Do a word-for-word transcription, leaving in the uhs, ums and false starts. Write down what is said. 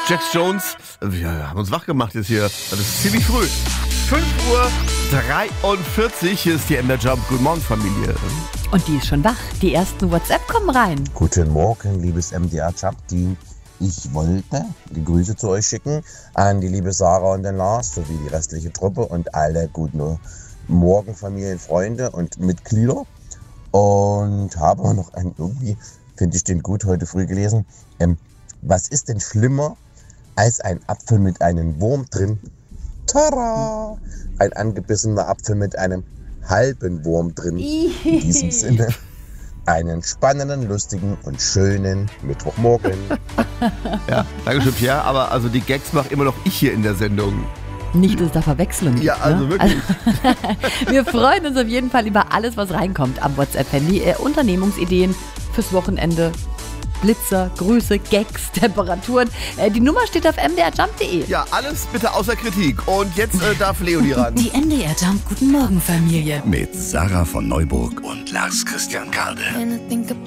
Jax Jones, wir haben uns wach gemacht jetzt hier. Das ist ziemlich früh. fünf Uhr dreiundvierzig, hier ist die M D R Jump. Guten Morgen, Familie. Und die ist schon wach. Die ersten WhatsApp kommen rein. Guten Morgen, liebes M D R Jump-Team. Ich wollte die Grüße zu euch schicken an die liebe Sarah und den Lars sowie die restliche Truppe und alle guten Morgen, Familien, Freunde und Mitglieder. Und habe auch noch einen, irgendwie, finde ich den gut, heute früh gelesen. Ähm, was ist denn schlimmer als ein Apfel mit einem Wurm drin? Tada! Ein angebissener Apfel mit einem halben Wurm drin. In diesem Sinne, einen spannenden, lustigen und schönen Mittwochmorgen. Ja, danke schön, Pierre. Aber also die Gags mache immer noch ich hier in der Sendung. Nicht, dass es da Verwechslung gibt. Ja, also ne? wirklich. Also, wir freuen uns auf jeden Fall über alles, was reinkommt am WhatsApp-Handy. Äh, Unternehmungsideen fürs Wochenende, Blitzer, Grüße, Gags, Temperaturen. Äh, die Nummer steht auf m d r jump punkt d e. Ja, alles bitte außer Kritik. Und jetzt äh, darf Leonie ran. Die M D R Jump Guten Morgen Familie. Mit Sarah von Neuburg und Lars Christian Karde.